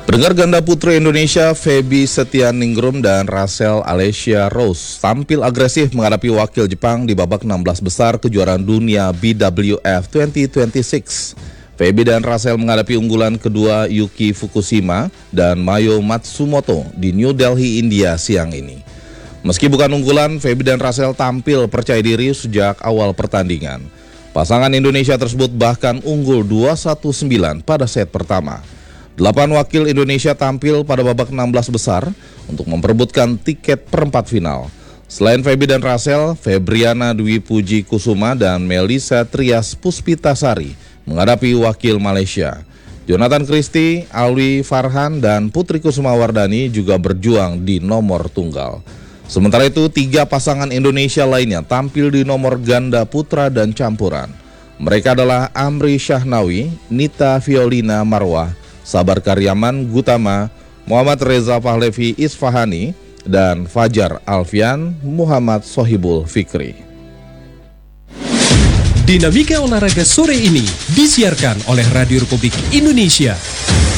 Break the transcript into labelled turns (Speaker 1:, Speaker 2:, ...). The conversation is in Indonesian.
Speaker 1: Pendengar ganda putri Indonesia Feby Setianingrum dan Rachel Alessia Rose tampil agresif menghadapi wakil Jepang di babak 16 besar kejuaraan dunia BWF 2026. Feby dan Rachel menghadapi unggulan kedua Yuki Fukushima dan Mayo Matsumoto di New Delhi, India siang ini. Meski bukan unggulan, Feby dan Rachel tampil percaya diri sejak awal pertandingan. Pasangan Indonesia tersebut bahkan unggul 2-1-9 pada set pertama. 8 wakil Indonesia tampil pada babak 16 besar untuk memperebutkan tiket perempat final. Selain Feby dan Rachel, Febriana Dwi Puji Kusuma dan Melissa Trias Puspitasari menghadapi wakil Malaysia. Jonathan Christie, Alwi Farhan, dan Putri Kusuma Wardani juga berjuang di nomor tunggal. Sementara itu, 3 pasangan Indonesia lainnya tampil di nomor ganda putra dan campuran. Mereka adalah Amri Syahnawi, Nita Violina Marwah, Sabar Karyaman Gutama, Muhammad Reza Pahlevi Isfahani, dan Fajar Alfian Muhammad Sohibul Fikri.
Speaker 2: Dinamika olahraga sore ini disiarkan oleh Radio Republik Indonesia.